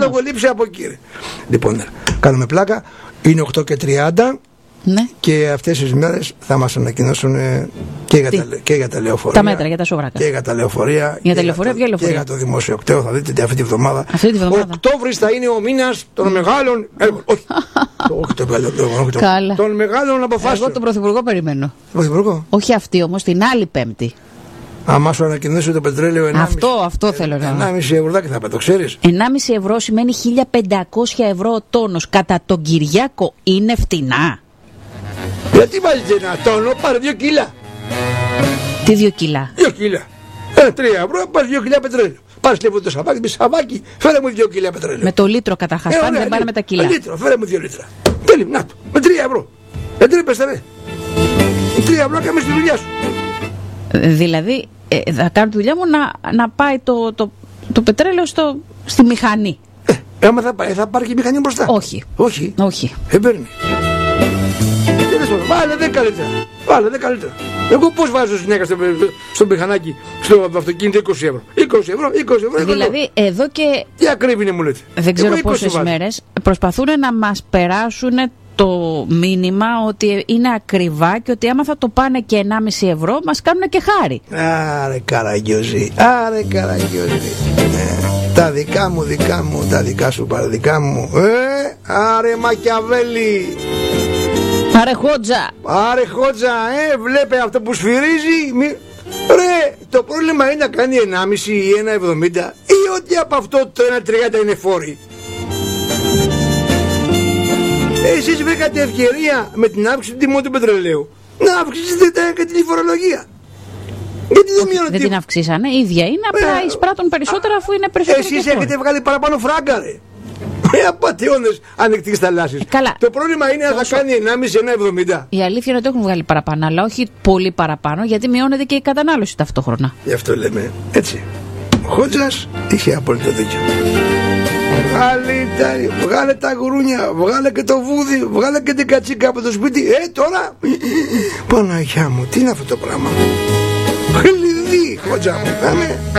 έχω λείψει από εκεί. Λοιπόν, κάνουμε πλάκα. Είναι 8:30. Ναι. Και αυτές τις μέρες θα μας ανακοινώσουν και για τα λεωφορεία. Τα μέτρα για τα σοβράκα. Και για τα λεωφορεία. Για τα λεωφορεία, ποια λεωφορεία? Και για το δημόσιο κτέο. Θα δείτε αυτή τη βδομάδα. Ο Οκτώβρης θα είναι ο μήνας των μεγάλων. Όχι των μεγάλων αποφάσεων. Εγώ τον Πρωθυπουργό περιμένω. Πρωθυπουργό. Όχι αυτή όμως, την άλλη Πέμπτη. Άμα σου ανακοινώσει το πετρέλαιο 1,5. Αυτό θέλω να. 1,5 ευρώ θα πάει, το ξέρεις. 1,5 ευρώ σημαίνει 1.500 ευρώ ο τόνος. Κατά τον Κυριάκο είναι φτηνά. Γιατί βάζεις ένα τόνο, πάρε 2 κιλά. Τι 2 κιλά? 2 κιλά. 3 ευρώ, πάρε 2 κιλά πετρέλαιο. Πάρε λοιπόν το σαβάκι, με σαβάκι, φέρε μου 2 κιλά πετρέλαιο. Με το λίτρο καταρχάς, πάνε, δεν πάνε με τα κιλά. Με λίτρο, φέρε μου 2 λίτρα. Τέλει, να το, με 3 ευρώ. Δεν τρέπεστε, ρε. 3 ευρώ και με στη δουλειά σου. Δηλαδή, θα κάνω τη δουλειά μου να πάει το πετρέλαιο στη μηχανή. Άμα θα πάει, θα πάρει και η μηχανή μπροστά. Όχι. Παίρνει. Βάλε 10 λίτρα. Βάλε 10 λίτρα. Εγώ πώς βάζω συνέχεια στο μηχανάκι, στο αυτοκίνητο 20 ευρώ. 20 ευρώ. Δηλαδή εδώ και. Τι ακρίβει είναι, μου λέτε. Δεν ξέρω πόσες μέρες προσπαθούν να μας περάσουν το μήνυμα ότι είναι ακριβά και ότι άμα θα το πάνε και 1,5 ευρώ μας κάνουν και χάρη. Άρε Καραγκιόζη. Τα δικά μου, τα δικά σου παραδικά μου. Άρε Μακιαβέλη. Άρε Χότζα, βλέπε αυτό που σφυρίζει. Ρε, το πρόβλημα είναι να κάνει 1,5 ή 1,70 ή ότι από αυτό το 1,30 είναι φόροι. Εσείς βρήκατε ευκαιρία με την αύξηση του τιμών του πετρελαίου να αυξήσετε και την φορολογία. Γιατί δεν την αυξήσανε, η ίδια είναι, απλά εισπράττουν περισσότερα αφού είναι περισσότερο. Εσείς έχετε βγάλει παραπάνω φράγκα, ρε. Απατεώνες ανοιχτής θαλάσσης. Το πρόβλημα είναι αν θα κάνει 1,5-1,70. Η αλήθεια είναι ότι έχουν βγάλει παραπάνω, αλλά όχι πολύ παραπάνω, γιατί μειώνεται και η κατανάλωση ταυτόχρονα. Γι' αυτό λέμε έτσι. Ο Χότζας είχε απόλυτο δίκιο. Βγάλε τα γουρούνια, βγάλε και το βούδι, βγάλε και την κατσίκα από το σπίτι. Τώρα Παναγιά μου, τι είναι αυτό το πράγμα? Χλειδί, Χότζα μου.